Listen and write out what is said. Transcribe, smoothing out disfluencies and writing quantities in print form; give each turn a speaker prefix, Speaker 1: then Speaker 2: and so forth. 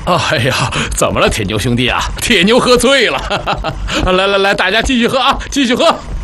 Speaker 1: 哎呀，怎么了，铁牛兄弟啊？铁牛喝醉了。来，大家继续喝啊，继续喝。